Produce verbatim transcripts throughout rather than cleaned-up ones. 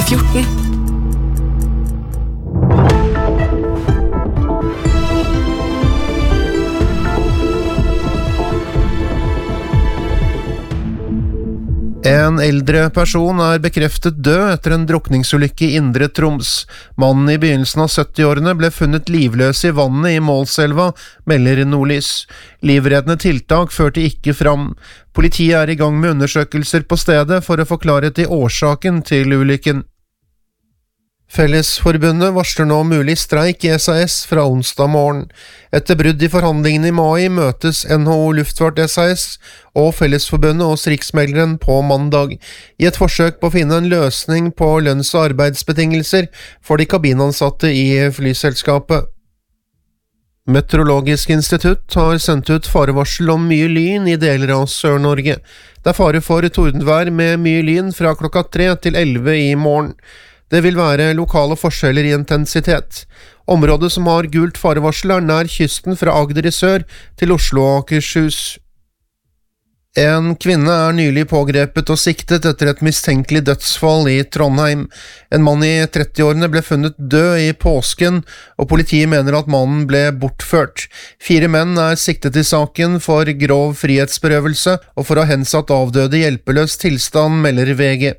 fjorten. En eldre person er bekreftet død etter en drukningsulykke i Indre Troms. Mannen i begynnelsen av syttiårene ble funnet livløs i vannet i Målselva, melder Nordlys. Livreddende tiltak førte ikke fram. Politiet er i gang med undersøkelser på stedet for å få klarhet i årsaken til ulykken. Fellesforbundet varsler nå mulig streik i S A S fra onsdag morgen. Etter brudd i forhandlingene i mai møtes N H O Luftfart S A S og Fellesforbundet hos Riksmegleren på mandag, i et forsøk på å finne en løsning på lønns- og arbeidsbetingelser for de kabinansatte i flyselskapet. Meteorologisk institutt har sendt ut farevarsel om mye lyn i deler av Sør-Norge. Det er fare for tordenvær med mye lyn fra klokka tre til elleve i morgen. Det vil være lokale forskjeller i intensitet. Området som har gult farevarsel er nær kysten fra Agder i sør til Oslo og Akershus. En kvinne er nylig pågrepet og siktet etter et mistenkelig dødsfall i Trondheim. En mann i trettiårene ble funnet død i påsken, og politiet mener at mannen ble bortført. Fire menn er siktet i saken for grov frihetsberøvelse og for å ha hensatt avdøde i hjelpeløs tilstand, melder V G.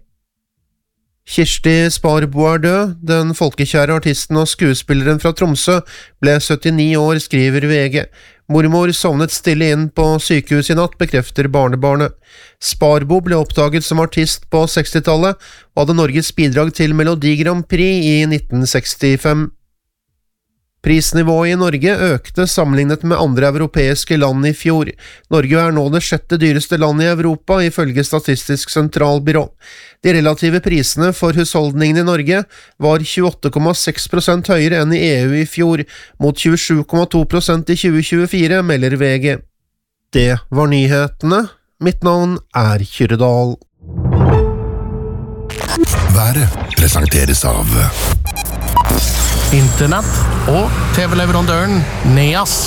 Kirsti Sparbo er død. Den folkekjære artisten og skuespilleren fra Tromsø ble syttini år, skriver V G. Mormor sovnet stille inn på sykehus i natt, bekrefter barnebarnet. Sparbo ble oppdaget som artist på sekstitallet og hadde Norges bidrag til Melodi Grand Prix i nitten sekstifem. Prisnivået i Norge økte sammenlignet med andre europeiske land i fjor. Norge er nå det sjette dyreste landet i Europa, ifølge Statistisk sentralbyrå. De relative prisene for husholdningene i Norge var tjueåtte komma seks prosent høyere enn i E U i fjor, mot tjuesju komma to prosent i tjue tjuefire, melder V G. Det var nyhetene. Mitt navn er Kyrre Dahl. Været presenteres av Internett og T V-leverandøren Neas.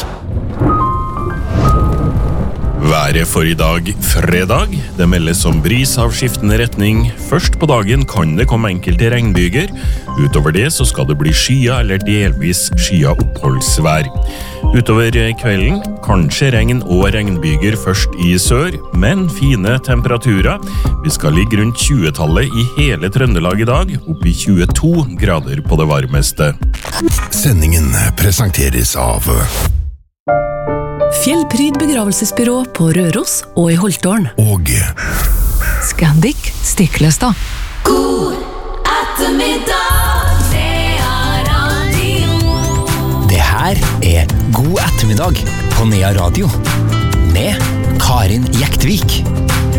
Været for i dag, fredag. Det meldes om bris av skiftende retning. Først på dagen kan det komme enkelte regnbyger. Utover det så skal det bli skya eller delvis skya oppholdsvær. Utover kvelden, kanskje regn og regnbyger først i sør, men fine temperaturer. Vi skal ligge rundt tjue-tallet i hele Trøndelag i dag, opp i tjueto grader på det varmeste. Sendingen presenteres av Fjellpryd begravelsesbyrå på Røros og i Holtårn. Og Scandic Stiklestad. God ettermiddag, det er radio. Det her er God ettermiddag på Nea Radio med Karin Jektvik.